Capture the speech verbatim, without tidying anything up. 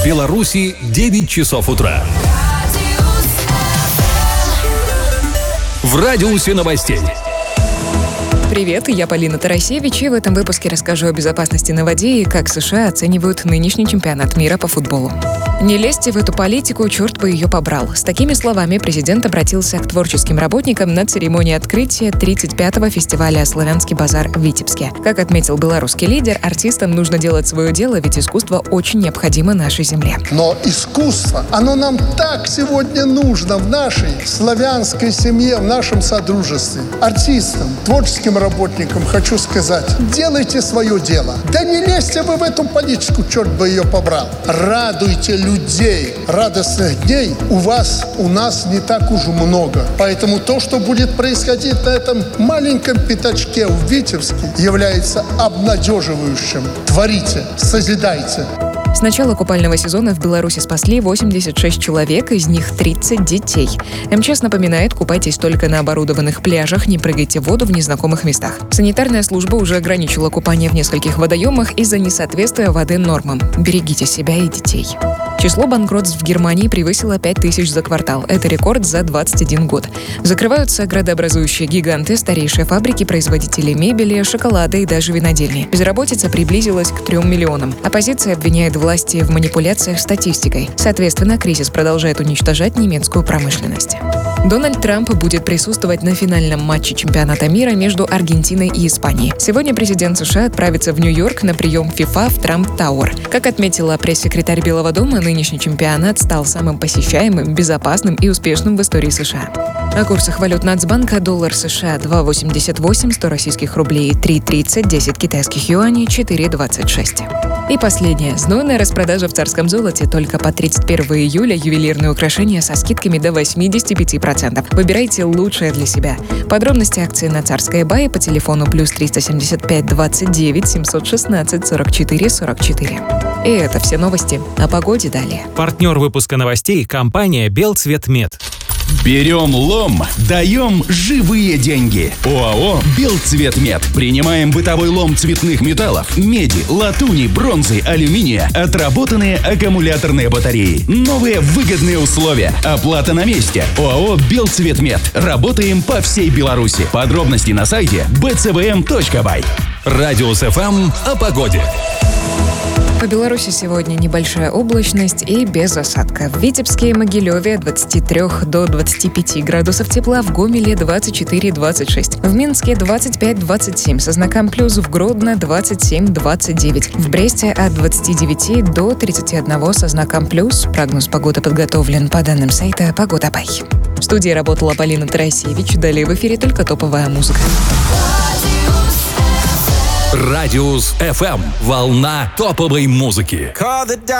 Беларуси девять часов утра. В радиусе новостей. Привет, я Полина Тарасевич, и в этом выпуске расскажу о безопасности на воде и как США оценивают нынешний чемпионат мира по футболу. Не лезьте в эту политику, черт бы ее побрал. С такими словами президент обратился к творческим работникам на церемонии открытия тридцать пятого фестиваля «Славянский базар» в Витебске. Как отметил белорусский лидер, артистам нужно делать свое дело, ведь искусство очень необходимо нашей земле. Но искусство, оно нам так сегодня нужно в нашей славянской семье, в нашем содружестве. Артистам, творческим работникам хочу сказать, делайте свое дело. Да не лезьте вы в эту политику, черт бы ее побрал. Радуйте людей. Радостных дней у вас, у нас не так уж много. Поэтому то, что будет происходить на этом маленьком пятачке в Витебске, является обнадеживающим. Творите, созидайте. С начала купального сезона в Беларуси спасли восемьдесят шесть человек, из них тридцать детей. МЧС напоминает, купайтесь только на оборудованных пляжах, не прыгайте в воду в незнакомых местах. Санитарная служба уже ограничила купание в нескольких водоемах из-за несоответствия воды нормам. Берегите себя и детей. Число банкротств в Германии превысило пять тысяч за квартал. Это рекорд за двадцать один год. Закрываются градообразующие гиганты, старейшие фабрики, производители мебели, шоколада и даже винодельни. Безработица приблизилась к трем миллионам. Оппозиция обвиняет власти в манипуляциях статистикой. Соответственно, кризис продолжает уничтожать немецкую промышленность. Дональд Трамп будет присутствовать на финальном матче чемпионата мира между Аргентиной и Испанией. Сегодня президент США отправится в Нью-Йорк на прием FIFA в Трамп Тауэр. Как отметила пресс-секретарь Белого дома, нынешний чемпионат стал самым посещаемым, безопасным и успешным в истории США. О курсах валют Нацбанка: доллар США два восемьдесят восемь, сто российских рублей три тридцать, десять китайских юаней четыре двадцать шесть. И последнее. Знойная распродажа в Царском золоте. Только по тридцать первого июля ювелирные украшения со скидками до восемьдесят пять процентов. Выбирайте лучшее для себя. Подробности акции на Царской Бае по телефону плюс триста семьдесят пять двадцать девять семьсот шестнадцать сорок четыре сорок четыре. И это все новости. О погоде далее. Партнер выпуска новостей — компания «Белцветмет». Берем лом, даем живые деньги. ОАО «Белцветмет». Принимаем бытовой лом цветных металлов, меди, латуни, бронзы, алюминия, отработанные аккумуляторные батареи. Новые выгодные условия. Оплата на месте. ОАО «Белцветмет». Работаем по всей Беларуси. Подробности на сайте би цэ вэ эм точка бай. Радиус эф эм о погоде. По Беларуси сегодня небольшая облачность и без осадка. В Витебске и Могилеве от двадцати трёх до двадцати пяти градусов тепла, в Гомеле двадцать четыре двадцать шесть, в Минске двадцать пять двадцать семь, со знаком плюс, в Гродно двадцать семь двадцать девять, в Бресте от двадцати девяти до тридцати одного со знаком плюс. Прогноз погоды подготовлен по данным сайта Погода.бай. В студии работала Полина Тарасевич. Далее в эфире только топовая музыка. Радиус эф эм. Волна топовой музыки.